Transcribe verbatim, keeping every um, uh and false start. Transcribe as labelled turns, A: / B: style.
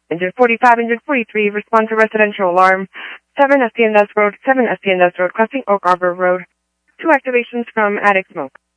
A: Engine forty-five, engine forty-three, respond to residential alarm. seven S P N S Road, seven S P N S Road, crossing Oak Arbor Road. Two activations from attic smoke.